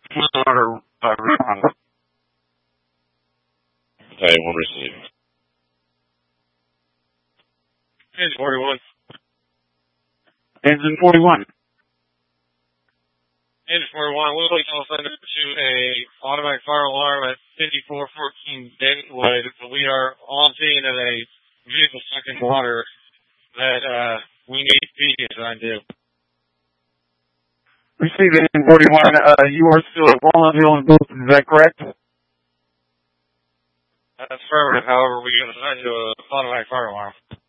Water, Hey, one received. Engine 41. Engine 41. Engine 41, we'll be send it to a automatic fire alarm at 5414 Dentwood. We are on scene at a vehicle stuck in water that we need PD assigned to. Receive Engine 41. You are still at Walnut Hill and Booth, is that correct? That's affirmative. However, we got assigned to an automatic fire alarm.